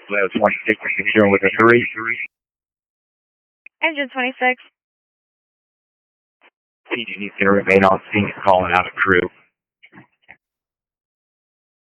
Leo 26, securing with a 3. Engine 26. PG needs to remain on scene, calling out a crew.